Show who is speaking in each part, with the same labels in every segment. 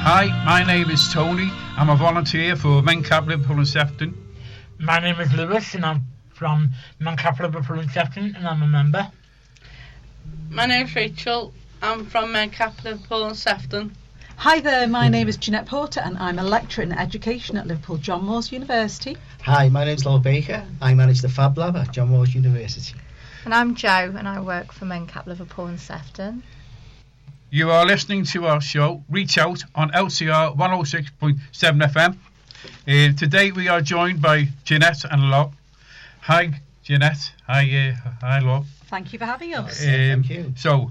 Speaker 1: Hi, my name is Tony. I'm a volunteer for Mencap, Liverpool and Sefton.
Speaker 2: My name is Lewis and I'm from Mencap, Liverpool and Sefton and I'm a member.
Speaker 3: My name's Rachel. I'm from Mencap, Liverpool and Sefton.
Speaker 4: Hi there, my name is Jeanette Porter and I'm a lecturer in education at Liverpool John Moores University.
Speaker 5: Hi, my name's Lowell Baker. I manage the Fab Lab at John Moores University.
Speaker 6: And I'm Jo and I work for Mencap, Liverpool and Sefton.
Speaker 1: You are listening to our show, Reach Out, on LCR 106.7 FM. Today we are joined by Jeanette and Lo. Hi, Jeanette. Hi, Lo.
Speaker 4: Thank you for having us.
Speaker 5: Thank you.
Speaker 1: So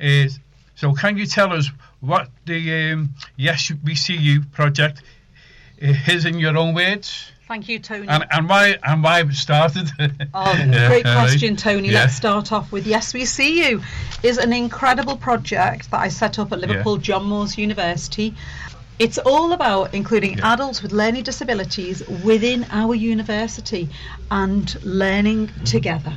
Speaker 1: can you tell us what the Yes We See You project is in your own words?
Speaker 4: Thank you, Tony.
Speaker 1: And why it started?
Speaker 4: Great question, Tony.
Speaker 1: Yeah.
Speaker 4: Let's start off with Yes We See You is an incredible project that I set up at Liverpool John Moores University. It's all about including adults with learning disabilities within our university and learning together.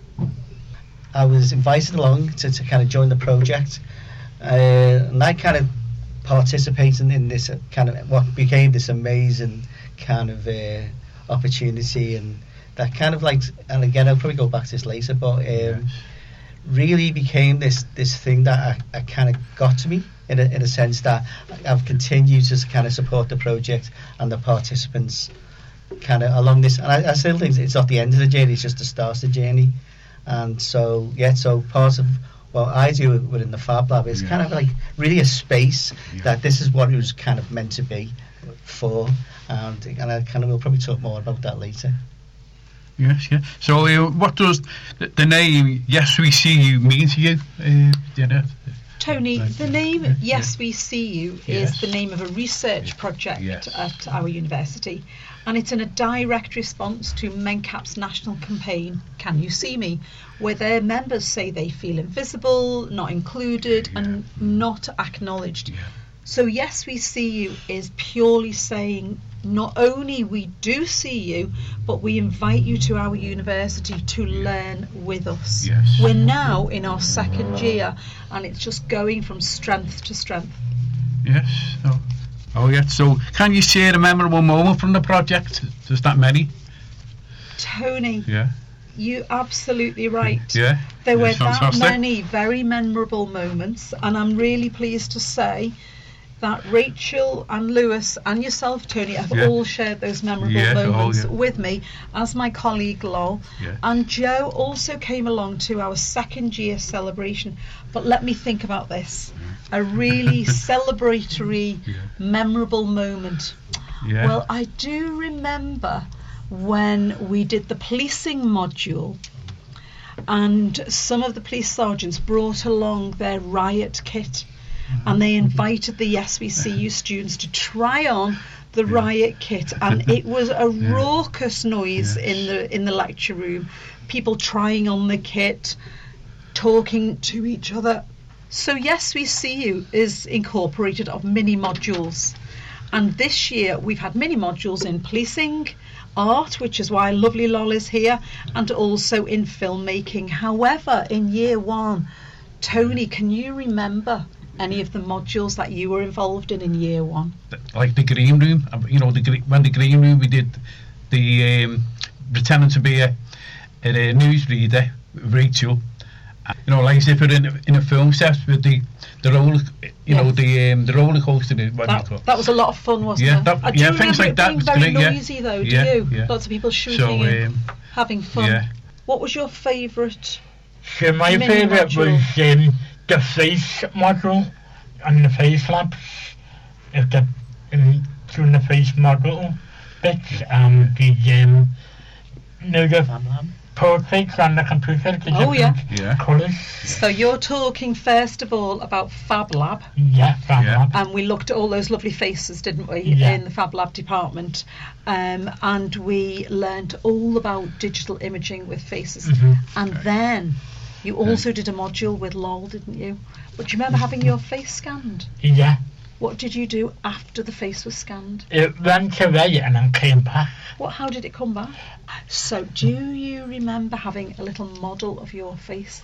Speaker 5: I was invited along to kind of join the project, and I kind of participated in this kind of what became this amazing kind of opportunity, and that kind of like, and again I'll probably go back to this later, but really became this thing that I kind of got to me in a sense that I've continued to kind of support the project and the participants kind of along this, and I still think it's not the end of the journey, it's just the start of the journey. And so part of what I do within the Fab Lab is kind of like really a space that this is what it was kind of meant to be for, and I kind of will probably talk more about that later.
Speaker 1: Yes. So what does the name Yes We See You mean to you, Jeanette?
Speaker 4: Tony, the name Yes We See You is the name of a research project at our university, and it's in a direct response to Mencap's national campaign, Can You See Me?, where their members say they feel invisible, not included and not acknowledged. So Yes We See You is purely saying not only we do see you, but we invite you to our university to learn with us. We're now in our second year and it's just going from strength to strength.
Speaker 1: Yes. So can you share a memorable moment from the project? There's that many.
Speaker 4: Tony, you're absolutely right. There were
Speaker 1: fantastic.
Speaker 4: that many very memorable moments, and I'm really pleased to say that Rachel and Lewis and yourself, Tony, have all shared those memorable moments with me, as my colleague Lol. And Jo also came along to our second year celebration. But let me think about this. A really celebratory, memorable moment. Well, I do remember when we did the policing module, and some of the police sergeants brought along their riot kit, and they invited the Yes We See You students to try on the riot kit, and it was a raucous noise in the lecture room, people trying on the kit, talking to each other. So Yes We See You is incorporated of mini modules, and this year we've had mini modules in policing, art, which is why lovely Lol is here, and also in filmmaking. However, in year one, Tony, can you remember any of the modules that you were involved in year one?
Speaker 1: Like the green room, when the green room we did the pretending to be a newsreader, Rachel. Like as if we're in a film set with the roller, the roller coaster.
Speaker 4: That was a lot of fun, wasn't it? I do remember
Speaker 1: things like
Speaker 4: it
Speaker 1: that.
Speaker 4: being very noisy though. Do you? Lots of people shooting and having fun. What was your favourite?
Speaker 2: So my favourite was the face module and the face labs. Doing the face model bits and the portraits on the computer. Colours.
Speaker 4: So you're talking first of all about Fab Lab.
Speaker 2: Fab Lab.
Speaker 4: And we looked at all those lovely faces, didn't we, in the Fab Lab department, and we learnt all about digital imaging with faces. And then you also did a module with Lol, didn't you? But do you remember having your face scanned? What did you do after the face was scanned?
Speaker 2: It went away and then came back.
Speaker 4: How did it come back? So do you remember having a little model of your face